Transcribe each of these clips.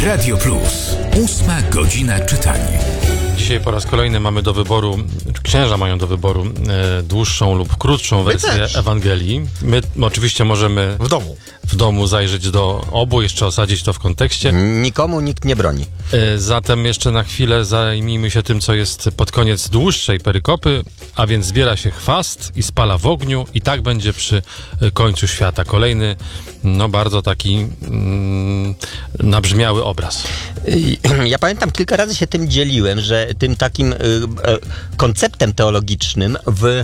Radio Plus. 8 godzina czytania. Dzisiaj po raz kolejny mamy do wyboru, księża mają do wyboru dłuższą lub krótszą wersję Ewangelii. My oczywiście możemy w domu zajrzeć do obu, jeszcze osadzić to w kontekście. Nikomu nikt nie broni. Zatem jeszcze na chwilę zajmijmy się tym, co jest pod koniec dłuższej perykopy, a więc zbiera się chwast i spala w ogniu i tak będzie przy końcu świata. Kolejny, bardzo taki nabrzmiały obraz. Ja pamiętam, kilka razy się tym dzieliłem, że tym takim konceptem teologicznym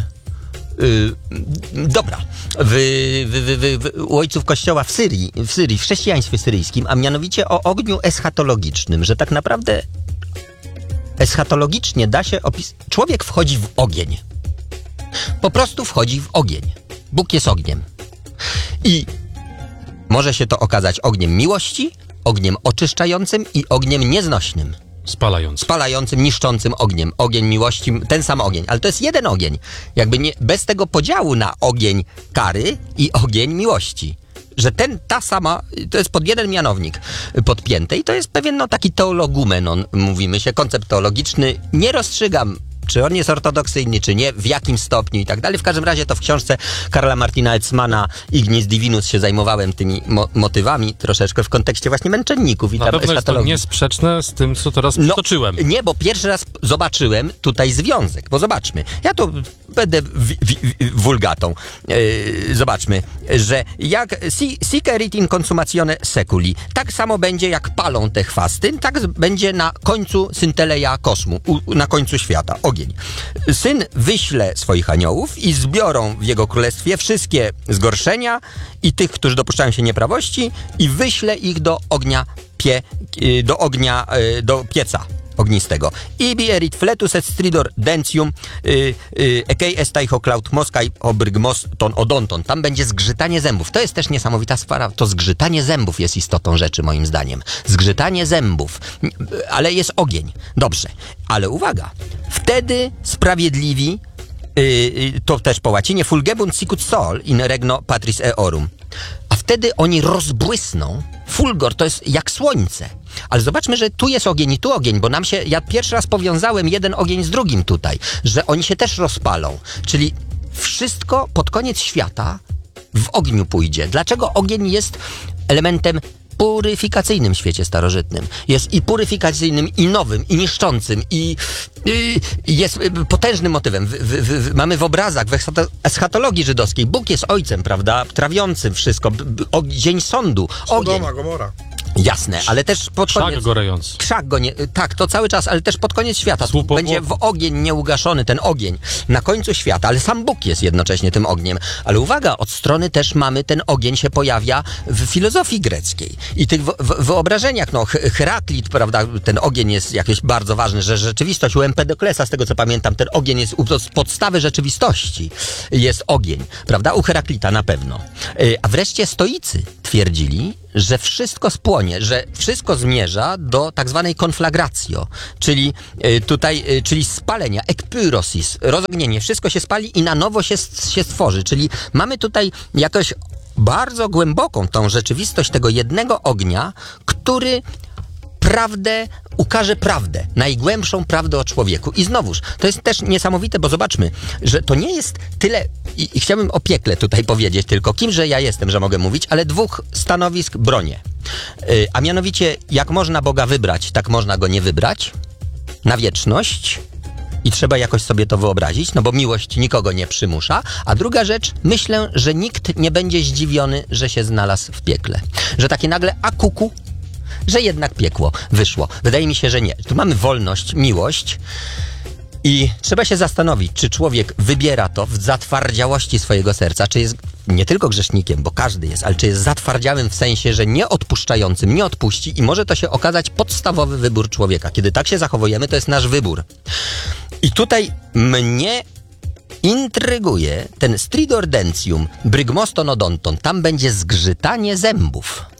u ojców Kościoła w Syrii, w chrześcijaństwie syryjskim, a mianowicie o ogniu eschatologicznym, że tak naprawdę eschatologicznie da się człowiek wchodzi w ogień. Po prostu wchodzi w ogień. Bóg jest ogniem. I może się to okazać ogniem miłości, ogniem oczyszczającym i ogniem nieznośnym. Spalającym, niszczącym ogniem. Ogień miłości, ten sam ogień. Ale to jest jeden ogień. Bez tego podziału na ogień kary i ogień miłości. Że to jest pod jeden mianownik podpięte i to jest pewien taki teologumenon, mówimy się, koncept teologiczny. Nie rozstrzygam, czy on jest ortodoksyjny, czy nie, w jakim stopniu i tak dalej. W każdym razie to w książce Karla Martina Etzmana Ignis Divinus się zajmowałem tymi motywami troszeczkę w kontekście właśnie męczenników i na tam pewno jest to niesprzeczne z tym, co teraz przytoczyłem. Nie, bo pierwszy raz zobaczyłem tutaj związek, bo zobaczmy, ja tu będę wulgatą. Zobaczmy, że jak sic erit in consumatione seculi, tak samo będzie jak palą te chwasty, tak będzie na końcu synteleia kosmu, na końcu świata, ogień. Syn wyśle swoich aniołów i zbiorą w jego królestwie wszystkie zgorszenia i tych, którzy dopuszczają się nieprawości i wyśle ich do do pieca ognistego. Ibi erit fletus et stridor dentium ekei estai ho claut moskai obrygmos ton odonton. Tam będzie zgrzytanie zębów. To jest też niesamowita sprawa. To zgrzytanie zębów jest istotą rzeczy, moim zdaniem. Zgrzytanie zębów. Ale jest ogień. Dobrze. Ale uwaga. Wtedy sprawiedliwi, to też po łacinie, fulgebunt sicut sol in regno patris eorum. A wtedy oni rozbłysną. Fulgor to jest jak słońce. Ale zobaczmy, że tu jest ogień i tu ogień, bo ja pierwszy raz powiązałem jeden ogień z drugim tutaj, że oni się też rozpalą. Czyli wszystko pod koniec świata w ogniu pójdzie. Dlaczego ogień jest elementem puryfikacyjnym w świecie starożytnym? Jest i puryfikacyjnym, i nowym, i niszczącym, i jest potężnym motywem. Mamy w obrazach, w eschatologii żydowskiej, Bóg jest ojcem, prawda? Trawiącym wszystko. Dzień sądu. Ogień. Sodoma, Gomora. Jasne, ale też pod koniec... Krzak gorący. Tak, to cały czas, ale też pod koniec świata. Będzie w ogień nieugaszony, ten ogień. Na końcu świata, ale sam Bóg jest jednocześnie tym ogniem. Ale uwaga, od strony też mamy, ten ogień się pojawia w filozofii greckiej. I tych wyobrażeniach, Heraklit, prawda, ten ogień jest jakiś bardzo ważny, że rzeczywistość u Empedoklesa, z tego co pamiętam, ten ogień jest z podstawy rzeczywistości. Jest ogień, prawda, u Heraklita na pewno. A wreszcie stoicy twierdzili, że wszystko spłonie, że wszystko zmierza do tak zwanej conflagratio, czyli spalenia, ekpyrosis, rozognienie, wszystko się spali i na nowo się stworzy, czyli mamy tutaj jakoś bardzo głęboką tą rzeczywistość tego jednego ognia, który ukaże prawdę, najgłębszą prawdę o człowieku. I znowuż, to jest też niesamowite, bo zobaczmy, że to nie jest tyle, i chciałbym o piekle tutaj powiedzieć tylko, kimże ja jestem, że mogę mówić, ale dwóch stanowisk bronię. A mianowicie, jak można Boga wybrać, tak można Go nie wybrać na wieczność. I trzeba jakoś sobie to wyobrazić, bo miłość nikogo nie przymusza. A druga rzecz, myślę, że nikt nie będzie zdziwiony, że się znalazł w piekle. Że takie nagle akuku, że jednak piekło wyszło. Wydaje mi się, że nie. Tu mamy wolność, miłość i trzeba się zastanowić, czy człowiek wybiera to w zatwardziałości swojego serca, czy jest nie tylko grzesznikiem, bo każdy jest, ale czy jest zatwardziałym w sensie, że nieodpuszczającym, nie odpuści i może to się okazać podstawowy wybór człowieka. Kiedy tak się zachowujemy, to jest nasz wybór. I tutaj mnie intryguje ten stridor dentium, brygmoston odonton, tam będzie zgrzytanie zębów.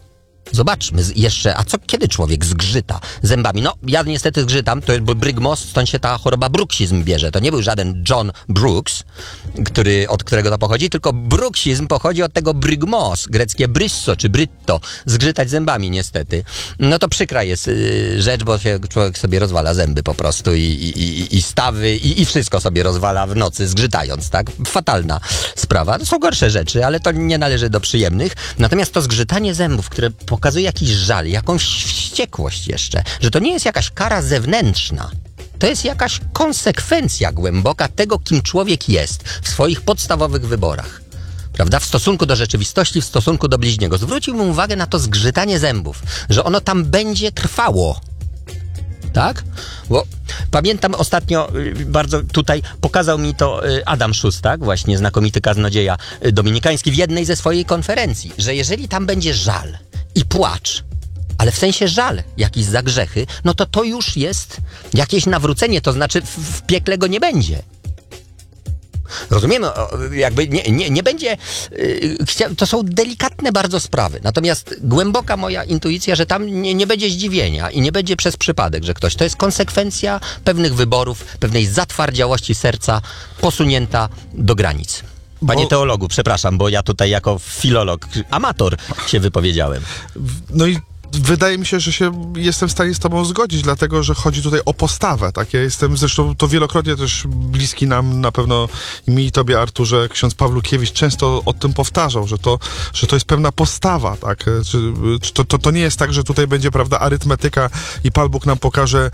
Zobaczmy jeszcze, a co kiedy człowiek zgrzyta zębami? No, ja niestety zgrzytam, to jest brygmos, stąd się ta choroba bruksizm bierze. To nie był żaden John Brooks, od którego to pochodzi, tylko bruksizm pochodzi od tego brygmos, greckie brysso czy brytto, zgrzytać zębami niestety. No to przykra jest rzecz, bo się człowiek sobie rozwala zęby po prostu i stawy i wszystko sobie rozwala w nocy zgrzytając, tak? Fatalna sprawa. To są gorsze rzeczy, ale to nie należy do przyjemnych. Natomiast to zgrzytanie zębów, które pokazuje jakiś żal, jakąś wściekłość jeszcze, że to nie jest jakaś kara zewnętrzna. To jest jakaś konsekwencja głęboka tego, kim człowiek jest w swoich podstawowych wyborach. Prawda? W stosunku do rzeczywistości, w stosunku do bliźniego. Zwróciłbym uwagę na to zgrzytanie zębów, że ono tam będzie trwało. Tak? Bo pamiętam ostatnio, bardzo tutaj pokazał mi to Adam Szustak, właśnie znakomity kaznodzieja dominikański, w jednej ze swojej konferencji, że jeżeli tam będzie żal i płacz, ale w sensie żal jakiś za grzechy, no to już jest jakieś nawrócenie, to znaczy w piekle go nie będzie. Rozumiemy, jakby nie będzie, to są delikatne bardzo sprawy, natomiast głęboka moja intuicja, że tam nie będzie zdziwienia i nie będzie przez przypadek, że ktoś, to jest konsekwencja pewnych wyborów, pewnej zatwardziałości serca posunięta do granic. Panie teologu, przepraszam, bo ja tutaj jako filolog, amator się wypowiedziałem. No i wydaje mi się, że jestem w stanie z tobą zgodzić, dlatego, że chodzi tutaj o postawę, tak? Ja jestem zresztą to wielokrotnie też bliski nam, na pewno mi i tobie, Arturze, ksiądz Pawlukiewicz często o tym powtarzał, że to jest pewna postawa, tak? To nie jest tak, że tutaj będzie, prawda, arytmetyka i Pan Bóg nam pokaże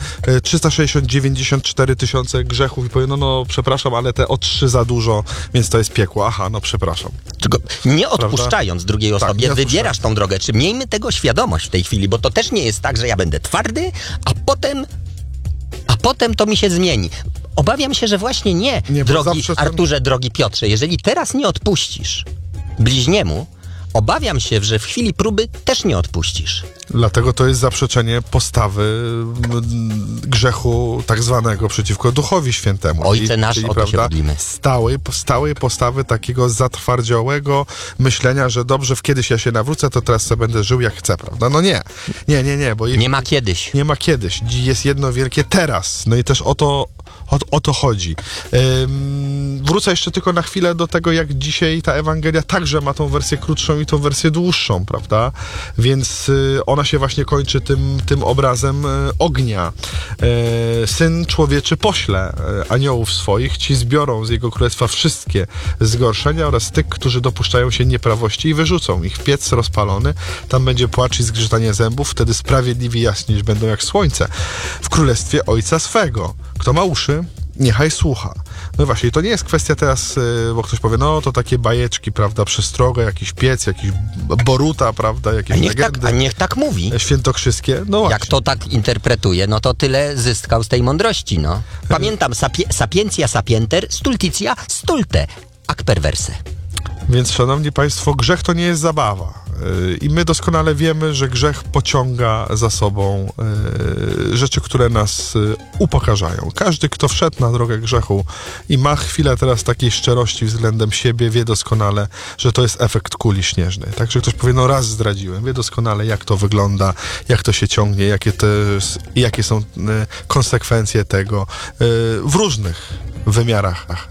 394 tysiące grzechów i powie, no przepraszam, ale te o 3 za dużo, więc to jest piekło. Aha, no przepraszam. Tylko nie odpuszczając drugiej osobie, wybierasz tą drogę. Czy miejmy tego świadomość w tej chwili, bo to też nie jest tak, że ja będę twardy, a potem to mi się zmieni. Obawiam się, że właśnie nie drogi Arturze, drogi Piotrze. Jeżeli teraz nie odpuścisz bliźniemu, obawiam się, że w chwili próby też nie odpuścisz. Dlatego to jest zaprzeczenie postawy grzechu tak zwanego przeciwko Duchowi Świętemu. Ojcze nasz, o to się modlimy. Stałej postawy takiego zatwardziałego myślenia, że dobrze, kiedyś ja się nawrócę, to teraz sobie będę żył jak chcę, prawda? No nie, bo nie ma kiedyś. Nie ma kiedyś. Jest jedno wielkie teraz. No i też o to chodzi. Wrócę jeszcze tylko na chwilę do tego, jak dzisiaj ta Ewangelia także ma tą wersję krótszą i tą wersję dłuższą, prawda? Więc ona się właśnie kończy tym obrazem ognia. Syn człowieczy pośle aniołów swoich, ci zbiorą z jego królestwa wszystkie zgorszenia oraz tych, którzy dopuszczają się nieprawości i wyrzucą ich w piec rozpalony. Tam będzie płacz i zgrzytanie zębów, wtedy sprawiedliwi jaśnieć będą jak słońce w królestwie Ojca swego. Kto ma uszy, niechaj słucha. No właśnie, to nie jest kwestia teraz, bo ktoś powie, no to takie bajeczki, prawda, przestroga, jakiś piec, jakiś Boruta, prawda, jakieś legendy. Niech tak mówi. Świętokrzyskie, no właśnie. Jak to tak interpretuje, no to tyle zyskał z tej mądrości, no. Pamiętam, sapientia sapienter, stultitia stulte, ac perverse. Więc, szanowni państwo, grzech to nie jest zabawa. I my doskonale wiemy, że grzech pociąga za sobą rzeczy, które nas upokarzają. Każdy, kto wszedł na drogę grzechu i ma chwilę teraz takiej szczerości względem siebie, wie doskonale, że to jest efekt kuli śnieżnej. Także ktoś powie, no raz zdradziłem. Wie doskonale, jak to wygląda, jak to się ciągnie, jakie są konsekwencje tego w różnych wymiarach